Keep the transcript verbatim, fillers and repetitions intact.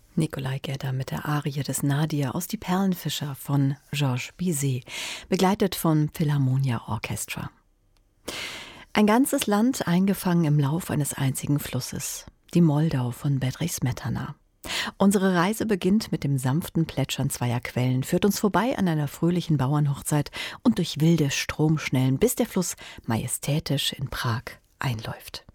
Nikolai Gedda mit der Arie des Nadir aus Die Perlenfischer von Georges Bizet, begleitet vom Philharmonia Orchestra. Ein ganzes Land eingefangen im Lauf eines einzigen Flusses, die Moldau von Bedřich Smetana. Unsere Reise beginnt mit dem sanften Plätschern zweier Quellen, führt uns vorbei an einer fröhlichen Bauernhochzeit und durch wilde Stromschnellen, bis der Fluss majestätisch in Prag einläuft.